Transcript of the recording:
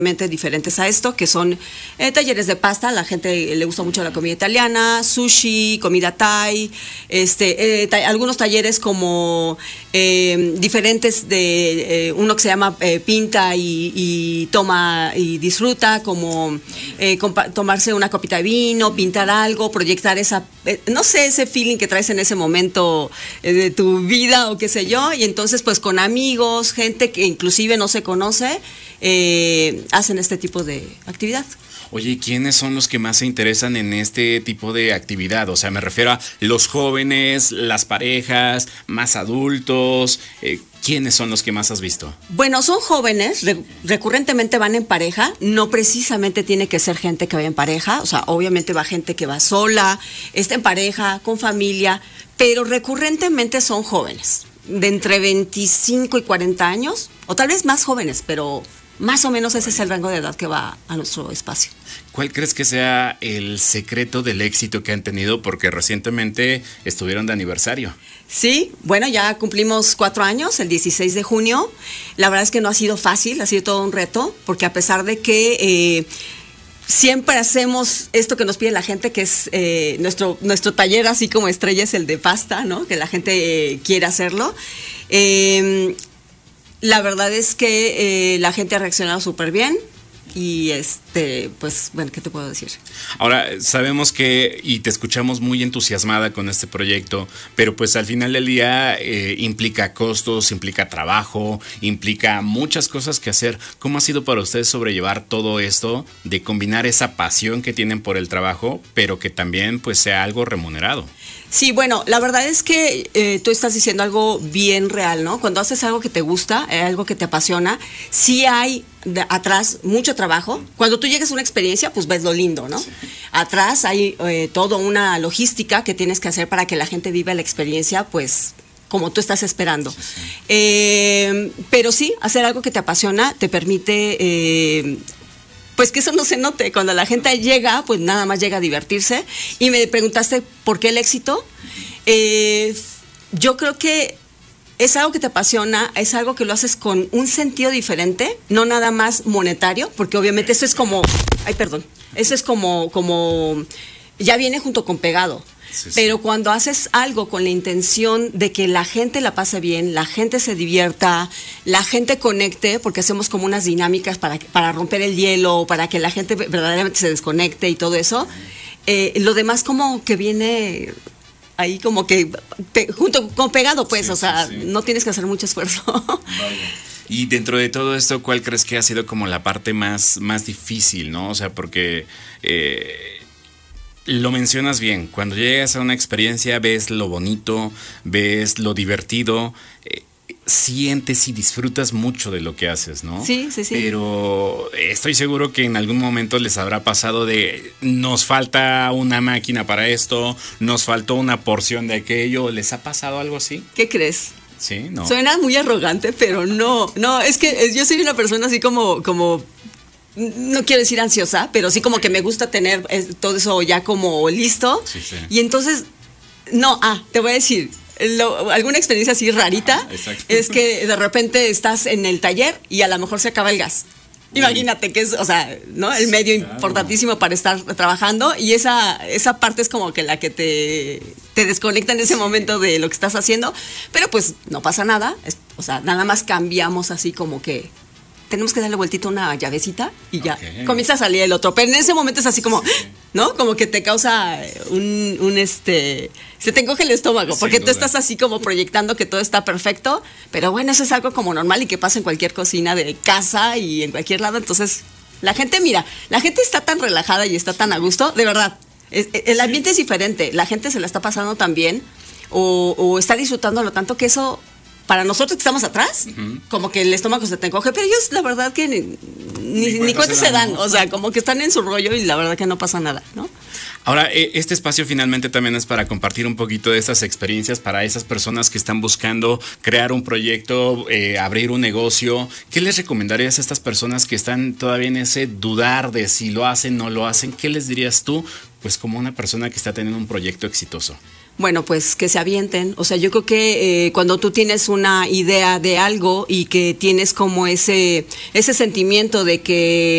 diferentes a esto, que son talleres de pasta. A la gente le gusta mucho la comida italiana, sushi, comida thai, algunos talleres como diferentes de uno que se llama pinta y toma y disfruta, como tomarse una copita de vino, pintar algo, proyectar esa, no sé, ese feeling que traes en ese momento de tu vida o qué sé yo, y entonces pues con amigos, gente que inclusive no se conoce, hacen este tipo de actividad. Oye, ¿quiénes son los que más se interesan en este tipo de actividad? O sea, me refiero a los jóvenes, las parejas, más adultos. ¿Quiénes son los que más has visto? Bueno, son jóvenes, recurrentemente van en pareja, no precisamente tiene que ser gente que vaya en pareja, o sea, obviamente va gente que va sola, está en pareja, con familia, pero recurrentemente son jóvenes, de entre 25 y 40 años, o tal vez más jóvenes, pero más o menos ese es el rango de edad que va a nuestro espacio. ¿Cuál crees que sea el secreto del éxito que han tenido? Porque recientemente estuvieron de aniversario. Sí, bueno, ya cumplimos 4 años, el 16 de junio. La verdad es que no ha sido fácil, ha sido todo un reto, porque a pesar de que siempre hacemos esto que nos pide la gente, que es nuestro taller, así como estrella, es el de pasta, ¿no? Que la gente quiere hacerlo. La verdad es que la gente ha reaccionado súper bien y pues bueno, ¿qué te puedo decir? Ahora, sabemos que, y te escuchamos muy entusiasmada con este proyecto, pero pues al final del día implica costos, implica trabajo, implica muchas cosas que hacer. ¿Cómo ha sido para ustedes sobrellevar todo esto, de combinar esa pasión que tienen por el trabajo, pero que también pues sea algo remunerado? Sí, bueno, la verdad es que tú estás diciendo algo bien real, ¿no? Cuando haces algo que te gusta, algo que te apasiona, sí hay atrás mucho trabajo. Cuando tú llegas a una experiencia, pues ves lo lindo, ¿no? Sí. Atrás hay toda una logística que tienes que hacer para que la gente viva la experiencia, pues, como tú estás esperando. Sí, sí. Pero sí, hacer algo que te apasiona te permite pues que eso no se note. Cuando la gente llega, pues nada más llega a divertirse. Y me preguntaste por qué el éxito. Yo creo que es algo que te apasiona, es algo que lo haces con un sentido diferente, no nada más monetario, porque obviamente eso es como, eso es como ya viene junto con pegado. Sí, sí. Pero cuando haces algo con la intención de que la gente la pase bien, la gente se divierta, la gente conecte, porque hacemos como unas dinámicas para romper el hielo, para que la gente verdaderamente se desconecte y todo eso, lo demás como que viene ahí como que junto con pegado, pues, sí, o sea, sí, sí. No tienes que hacer mucho esfuerzo. Vale. Y dentro de todo esto, ¿cuál crees que ha sido como la parte más difícil, no? O sea, porque lo mencionas bien, cuando llegas a una experiencia ves lo bonito, ves lo divertido, sientes y disfrutas mucho de lo que haces, ¿no? Sí, sí, sí. Pero estoy seguro que en algún momento les habrá pasado de nos falta una máquina para esto, nos faltó una porción de aquello. ¿Les ha pasado algo así? ¿Qué crees? Sí, no. Suena muy arrogante, pero no, es que yo soy una persona así como no quiero decir ansiosa, pero sí como que me gusta tener todo eso ya como listo. Sí, sí. Y entonces, te voy a decir, alguna experiencia así rarita, es que de repente estás en el taller y a lo mejor se acaba el gas. Imagínate que es, o sea, ¿no? El medio importantísimo para estar trabajando, y esa parte es como que la que te desconecta en ese momento de lo que estás haciendo, pero pues no pasa nada, o sea, nada más cambiamos así como que tenemos que darle vueltita una llavecita y ya comienza a salir el otro. Pero en ese momento es así como, ¿no? Como que te causa se te encoge el estómago, porque tú estás así como proyectando que todo está perfecto, pero bueno, eso es algo como normal y que pasa en cualquier cocina de casa y en cualquier lado. Entonces, la gente está tan relajada y está tan a gusto, de verdad. El ambiente es diferente, la gente se la está pasando tan bien o está disfrutándolo tanto que eso, para nosotros que estamos atrás, como que el estómago se te encoge, pero ellos la verdad que ni cuenta se dan, o sea, como que están en su rollo y la verdad que no pasa nada, ¿no? Ahora, este espacio finalmente también es para compartir un poquito de estas experiencias para esas personas que están buscando crear un proyecto, abrir un negocio. ¿Qué les recomendarías a estas personas que están todavía en ese dudar de si lo hacen o no lo hacen? ¿Qué les dirías tú, pues como una persona que está teniendo un proyecto exitoso? Bueno, pues que se avienten. O sea, yo creo que cuando tú tienes una idea de algo y que tienes como ese sentimiento de que